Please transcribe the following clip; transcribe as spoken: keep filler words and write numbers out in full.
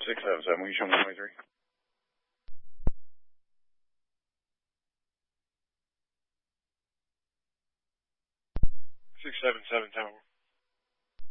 six seven seven, will you show me twenty-three? six seven seven, Tower.